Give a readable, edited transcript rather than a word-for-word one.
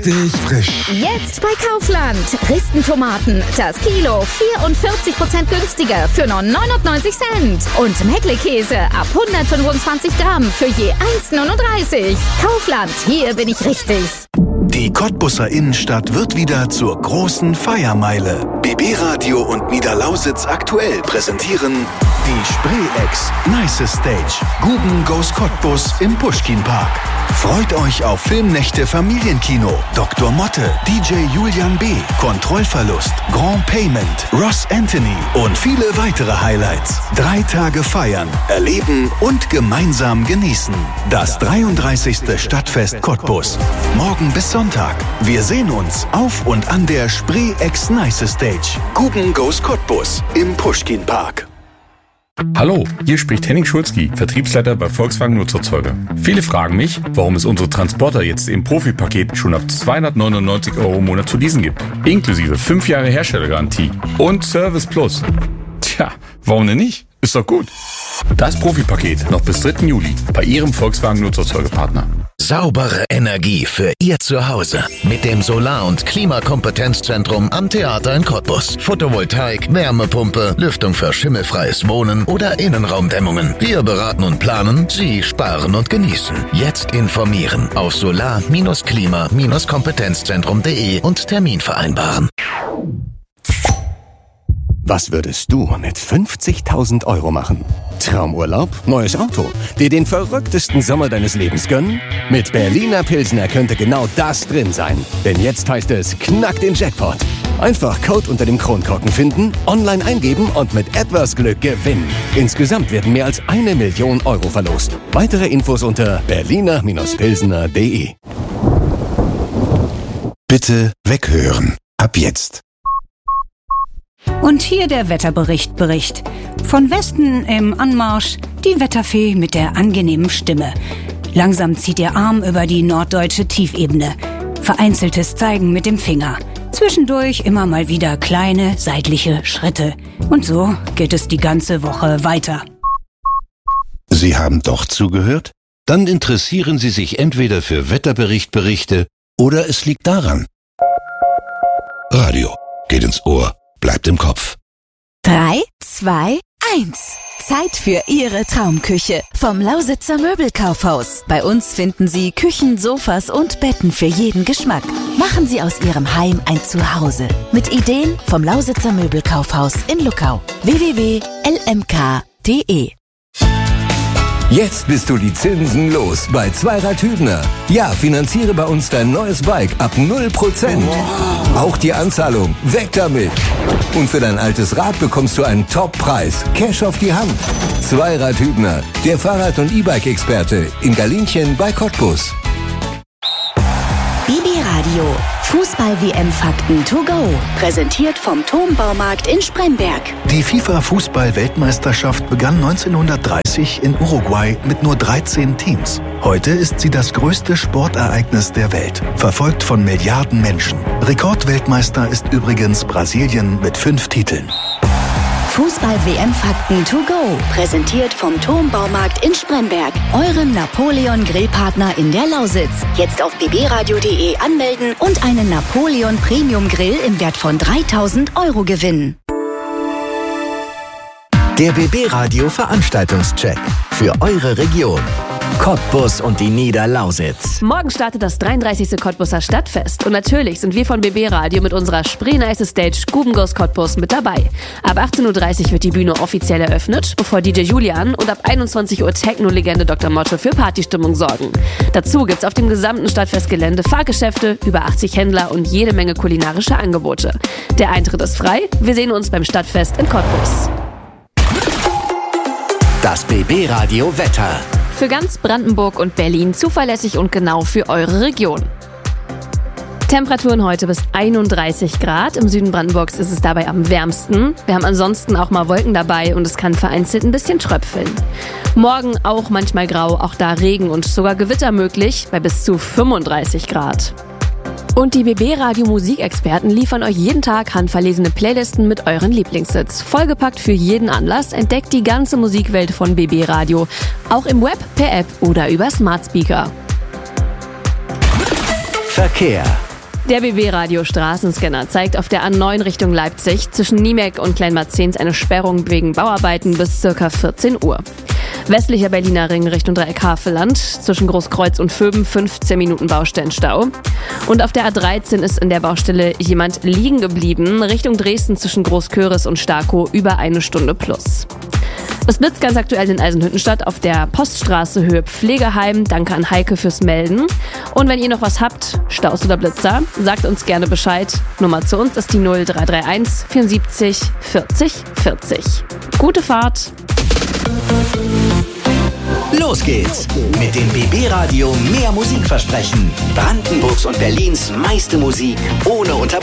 richtig frisch. Jetzt bei Kaufland. Ristentomaten. Das Kilo 44% günstiger für nur 99 Cent. Und Mettlekäse ab 125 Gramm für je 1,39. Kaufland, hier bin ich richtig. Die Cottbuser Innenstadt wird wieder zur großen Feiermeile. BB Radio und Niederlausitz aktuell präsentieren die Spree-Ex Nice Stage. Guben goes Cottbus im Puschkin-Park. Freut euch auf Filmnächte Familienkino, Dr. Motte, DJ Julian B., Kontrollverlust, Grand Payment, Ross Anthony und viele weitere Highlights. 3 Tage feiern, erleben und gemeinsam genießen. Das 33. Stadtfest Cottbus. Morgen bis Sonntag. Wir sehen uns auf und an der Spree-Ex Nice Stage. Guben goes Cottbus im Puschkin-Park. Hallo, hier spricht Henning Schulzki, Vertriebsleiter bei Volkswagen Nutzerzeuger. Viele fragen mich, warum es unsere Transporter jetzt im Profi-Paket schon ab 299 € im Monat zu leasen gibt. Inklusive 5 Jahre Herstellergarantie und Service Plus. Tja, warum denn nicht? Ist doch gut. Das Profi-Paket noch bis 3. Juli bei Ihrem Volkswagen Nutzerzeugerpartner. Saubere Energie für Ihr Zuhause mit dem Solar- und Klimakompetenzzentrum am Theater in Cottbus. Photovoltaik, Wärmepumpe, Lüftung für schimmelfreies Wohnen oder Innenraumdämmungen. Wir beraten und planen, Sie sparen und genießen. Jetzt informieren auf solar-klima-kompetenzzentrum.de und Termin vereinbaren. Was würdest du mit 50.000 € machen? Traumurlaub? Neues Auto? Dir den verrücktesten Sommer deines Lebens gönnen? Mit Berliner Pilsner könnte genau das drin sein. Denn jetzt heißt es Knack den Jackpot. Einfach Code unter dem Kronkorken finden, online eingeben und mit etwas Glück gewinnen. Insgesamt werden mehr als 1 Million € verlost. Weitere Infos unter berliner-pilsner.de. Bitte weghören. Ab jetzt. Und hier der Wetterbericht. Von Westen im Anmarsch die Wetterfee mit der angenehmen Stimme. Langsam zieht ihr Arm über die norddeutsche Tiefebene. Vereinzeltes Zeigen mit dem Finger. Zwischendurch immer mal wieder kleine seitliche Schritte. Und so geht es die ganze Woche weiter. Sie haben doch zugehört? Dann interessieren Sie sich entweder für Wetterberichte oder es liegt daran. Radio geht ins Ohr. Bleibt im Kopf. 3, 2, 1. Zeit für Ihre Traumküche vom Lausitzer Möbelkaufhaus. Bei uns finden Sie Küchen, Sofas und Betten für jeden Geschmack. Machen Sie aus Ihrem Heim ein Zuhause. Mit Ideen vom Lausitzer Möbelkaufhaus in Luckau. www.lmk.de. Jetzt bist du die Zinsen los bei Zweirad Hübner. Ja, finanziere bei uns dein neues Bike ab 0%. Wow. Auch die Anzahlung, weg damit. Und für dein altes Rad bekommst du einen Top-Preis. Cash auf die Hand. Zweirad Hübner, der Fahrrad- und E-Bike-Experte in Galinchen bei Cottbus. BB Radio. Fußball-WM-Fakten to go. Präsentiert vom Turmbaumarkt in Spremberg. Die FIFA-Fußball-Weltmeisterschaft begann 1930 in Uruguay mit nur 13 Teams. Heute ist sie das größte Sportereignis der Welt, verfolgt von Milliarden Menschen. Rekordweltmeister ist übrigens Brasilien mit 5 Titeln. Fußball-WM-Fakten to go. Präsentiert vom Turmbaumarkt in Spremberg. Eurem Napoleon-Grillpartner in der Lausitz. Jetzt auf bbradio.de anmelden und einen Napoleon Premium Grill im Wert von 3.000 € gewinnen. Der BB Radio Veranstaltungscheck für eure Region. Cottbus und die Niederlausitz. Morgen startet das 33. Cottbuser Stadtfest. Und natürlich sind wir von BB Radio mit unserer Spree-Nice Stage Guben goes Cottbus mit dabei. Ab 18.30 Uhr wird die Bühne offiziell eröffnet, bevor DJ Julian und ab 21 Uhr Techno-Legende Dr. Motte für Partystimmung sorgen. Dazu gibt's auf dem gesamten Stadtfestgelände Fahrgeschäfte, über 80 Händler und jede Menge kulinarische Angebote. Der Eintritt ist frei. Wir sehen uns beim Stadtfest in Cottbus. Das BB Radio Wetter. Für ganz Brandenburg und Berlin zuverlässig und genau für eure Region. Temperaturen heute bis 31 Grad. Im Süden Brandenburgs ist es dabei am wärmsten. Wir haben ansonsten auch mal Wolken dabei und es kann vereinzelt ein bisschen tröpfeln. Morgen auch manchmal grau, auch da Regen und sogar Gewitter möglich bei bis zu 35 Grad. Und die BB-Radio-Musikexperten liefern euch jeden Tag handverlesene Playlisten mit euren Lieblingshits. Vollgepackt für jeden Anlass, entdeckt die ganze Musikwelt von BB Radio. Auch im Web, per App oder über Smart Speaker. Verkehr. Der BB-Radio Straßenscanner zeigt auf der A9 Richtung Leipzig zwischen Niemek und Kleinmarzens eine Sperrung wegen Bauarbeiten bis ca. 14 Uhr. Westlicher Berliner Ring Richtung Dreieck Havelland zwischen Großkreuz und Vöben 15 Minuten Baustellenstau. Und auf der A13 ist in der Baustelle jemand liegen geblieben, Richtung Dresden zwischen Großköris und Starkow über 1 Stunde plus. Es blitzt ganz aktuell in Eisenhüttenstadt auf der Poststraße Höhe Pflegeheim. Danke an Heike fürs Melden. Und wenn ihr noch was habt, Staus oder Blitzer, sagt uns gerne Bescheid. Nummer zu uns ist die 0331 74 40 40. Gute Fahrt! Los geht's mit dem BB-Radio mehr Musikversprechen. Brandenburgs und Berlins meiste Musik ohne Unterbrechung.